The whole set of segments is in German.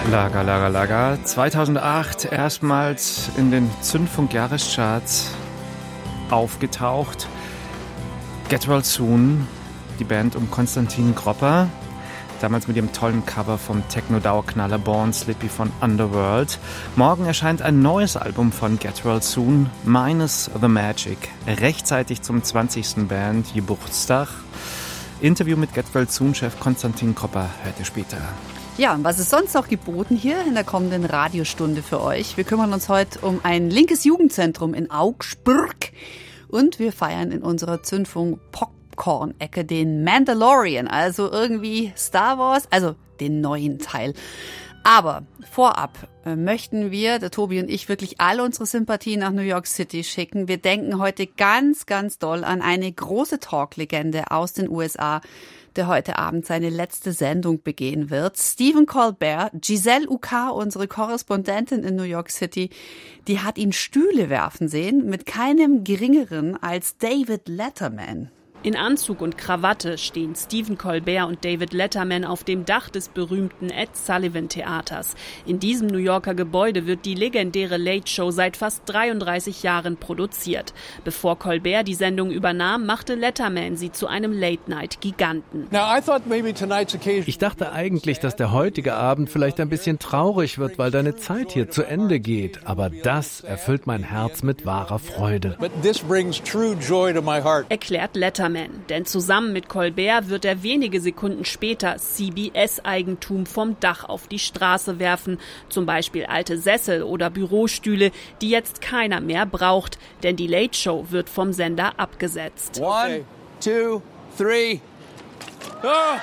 Lager. 2008 erstmals in den Zündfunk-Jahrescharts aufgetaucht. Get Well Soon, die Band um Konstantin Gropper. Damals mit ihrem tollen Cover vom Techno-Dauerknaller Born Slippy von Underworld. Morgen erscheint ein neues Album von Get Well Soon, Minus the Magic. Rechtzeitig zum 20. Bandgeburtstag. Interview mit Get Well Soon-Chef Konstantin Gropper hört ihr später. Ja, und was ist sonst noch geboten hier in der kommenden Radiostunde für euch? Wir kümmern uns heute um ein linkes Jugendzentrum in Augsburg und wir feiern in unserer Zündfunk Popcorn-Ecke den Mandalorian, also irgendwie Star Wars, also den neuen Teil. Aber vorab möchten wir, der Tobi und ich, wirklich alle unsere Sympathie nach New York City schicken. Wir denken heute ganz, ganz doll an eine große Talk-Legende aus den USA, der heute Abend seine letzte Sendung begehen wird. Stephen Colbert, Giselle Uka, unsere Korrespondentin in New York City, die hat ihn Stühle werfen sehen mit keinem geringeren als David Letterman. In Anzug und Krawatte stehen Stephen Colbert und David Letterman auf dem Dach des berühmten Ed Sullivan Theaters. In diesem New Yorker Gebäude wird die legendäre Late Show seit fast 33 Jahren produziert. Bevor Colbert die Sendung übernahm, machte Letterman sie zu einem Late-Night-Giganten. Ich dachte eigentlich, dass der heutige Abend vielleicht ein bisschen traurig wird, weil deine Zeit hier zu Ende geht. Aber das erfüllt mein Herz mit wahrer Freude. Erklärt Letterman. Denn zusammen mit Colbert wird er wenige Sekunden später CBS-Eigentum vom Dach auf die Straße werfen. Zum Beispiel alte Sessel oder Bürostühle, die jetzt keiner mehr braucht. Denn die Late Show wird vom Sender abgesetzt. 1, 2, 3. Oh!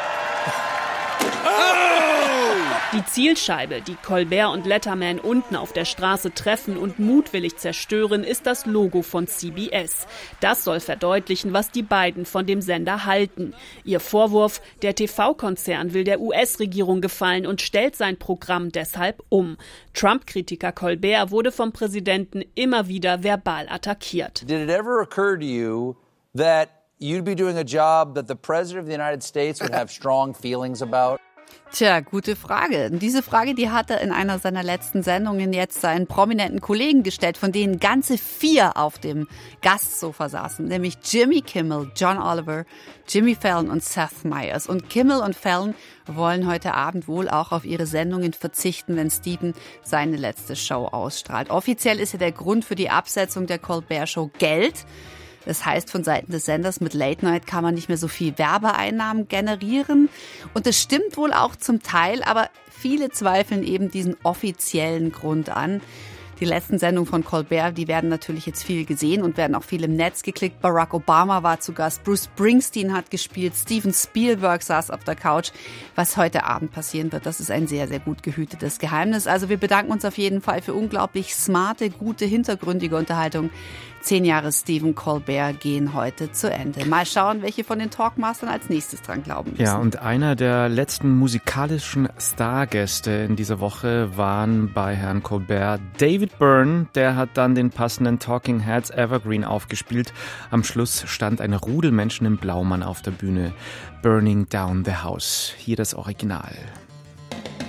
Die Zielscheibe, die Colbert und Letterman unten auf der Straße treffen und mutwillig zerstören, ist das Logo von CBS. Das soll verdeutlichen, was die beiden von dem Sender halten. Ihr Vorwurf, der TV-Konzern will der US-Regierung gefallen und stellt sein Programm deshalb um. Trump-Kritiker Colbert wurde vom Präsidenten immer wieder verbal attackiert. Did it ever occur to you that you'd be doing a job that the President of the United States would have strong feelings about? Tja, gute Frage. Diese Frage, die hat er in einer seiner letzten Sendungen jetzt seinen prominenten Kollegen gestellt, von denen ganze 4 auf dem Gastsofa saßen, nämlich Jimmy Kimmel, John Oliver, Jimmy Fallon und Seth Meyers. Und Kimmel und Fallon wollen heute Abend wohl auch auf ihre Sendungen verzichten, wenn Stephen seine letzte Show ausstrahlt. Offiziell ist ja der Grund für die Absetzung der Colbert Show Geld. Das heißt, von Seiten des Senders mit Late Night kann man nicht mehr so viel Werbeeinnahmen generieren. Und das stimmt wohl auch zum Teil, aber viele zweifeln eben diesen offiziellen Grund an. Die letzten Sendungen von Colbert, die werden natürlich jetzt viel gesehen und werden auch viel im Netz geklickt. Barack Obama war zu Gast, Bruce Springsteen hat gespielt, Steven Spielberg saß auf der Couch. Was heute Abend passieren wird, das ist ein sehr, sehr gut gehütetes Geheimnis. Also wir bedanken uns auf jeden Fall für unglaublich smarte, gute, hintergründige Unterhaltung. 10 Jahre Stephen Colbert gehen heute zu Ende. Mal schauen, welche von den Talkmastern als nächstes dran glauben müssen. Ja, und einer der letzten musikalischen Stargäste in dieser Woche waren bei Herrn Colbert David Byrne. Der hat dann den passenden Talking Heads Evergreen aufgespielt. Am Schluss stand eine Rudel Menschen im Blaumann auf der Bühne. Burning Down the House. Hier das Original.